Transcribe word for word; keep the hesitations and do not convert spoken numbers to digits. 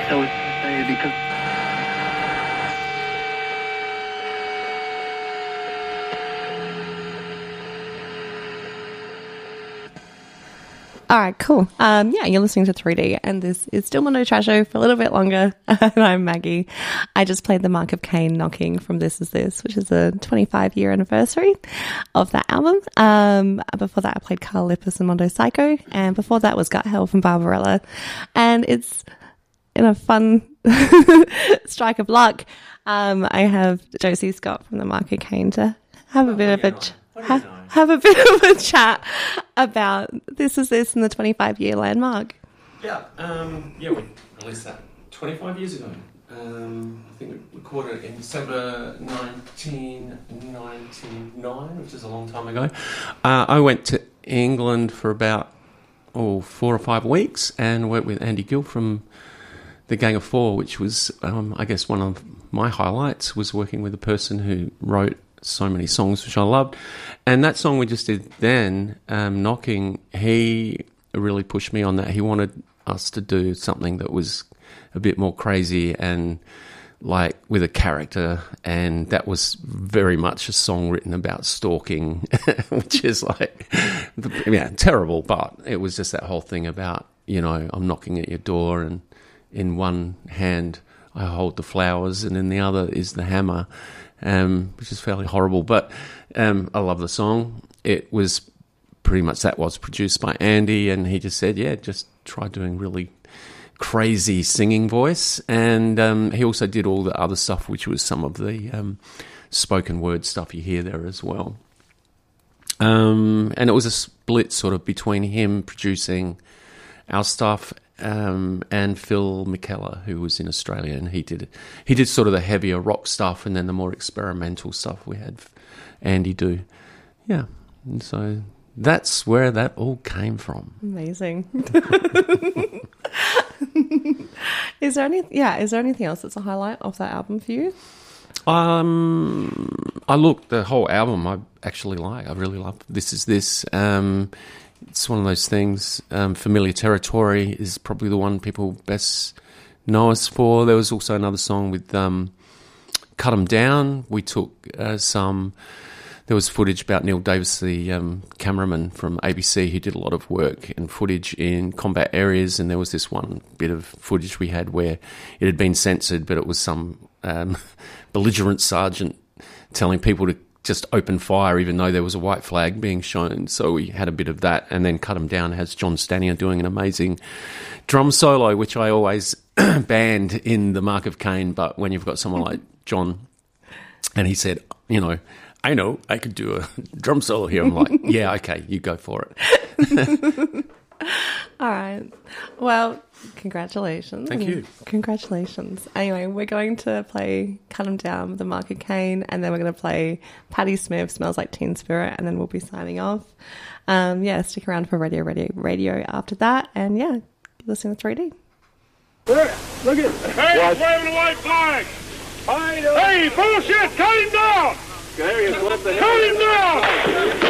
I was going to say, because All right, cool. Um, yeah, you're listening to three D, and this is still Mondo Trash Show for a little bit longer. And I'm Maggie. I just played the Mark of Cain Knocking from This Is This, which is a twenty-five year anniversary of that album. Um, before that, I played Carl Lippis and Mondo Psycho, and before that was Gut Hell from Barbarella. And it's in a fun strike of luck. Um, I have Josie Scott from the Mark of Cain to have a bit of a ch- have, have a bit of a chat about This Is This and the twenty-five year landmark. Yeah, um, yeah, we released that twenty-five years ago. Um, I think we recorded it in December nineteen ninety-nine, which is a long time ago. Uh, I went to England for about oh, four or five weeks and worked with Andy Gill from the Gang of Four, which was, um, I guess, one of my highlights was working with a person who wrote so many songs, which I loved. And that song we just did then, um, Knocking, he really pushed me on that. He wanted us to do something that was a bit more crazy and like with a character, and that was very much a song written about stalking, which is like, yeah, terrible, but it was just that whole thing about, you know, I'm knocking at your door and in one hand I hold the flowers and in the other is the hammer, um, which is fairly horrible, but um, I love the song. It was pretty much, that was produced by Andy, and he just said, yeah, just try doing really crazy singing voice. And um, he also did all the other stuff, which was some of the um, spoken word stuff you hear there as well. Um, and it was a split sort of between him producing our stuff um, and Phil McKellar, who was in Australia, and he did he did sort of the heavier rock stuff, and then the more experimental stuff we had Andy do. Yeah, and so that's where that all came from. Amazing. Is there any? Yeah, is there anything else that's a highlight of that album for you? Um, I look the whole album. I actually like. I really love This Is This. Um, it's one of those things. Um, Familiar Territory is probably the one people best know us for. There was also another song with um, Cut 'Em Down. We took uh, some. There was footage about Neil Davis, the um, cameraman from A B C, who did a lot of work and footage in combat areas, and there was this one bit of footage we had where it had been censored, but it was some um, belligerent sergeant telling people to just open fire even though there was a white flag being shown. So we had a bit of that, and then Cut 'Em Down has John Stanier doing an amazing drum solo, which I always banned in the Mark of Cain, but when you've got someone like John, and he said, you know, I know, I could do a drum solo here. I'm like, yeah, okay, you go for it. All right. Well, congratulations. Thank you. Congratulations. Anyway, we're going to play Cut 'Em Down with the Mark of Cain, and then we're going to play Patti Smith, Smells Like Teen Spirit, and then we'll be signing off. Um, yeah, stick around for Radio Radio Radio after that, and yeah, listen to three D. There, look at it. Hey, he's waving a white flag. I know. Hey, bullshit, cut him down. Cut him down!